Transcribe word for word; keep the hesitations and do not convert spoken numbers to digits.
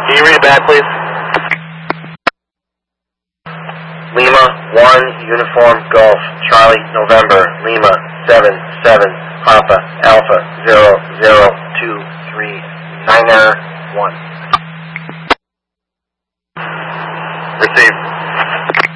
Can you read it back, please? Lima, one, Uniform, Golf, Charlie, November, Lima, seven, seven, Papa, Alpha, zero, zero, two, three, niner, one. Received.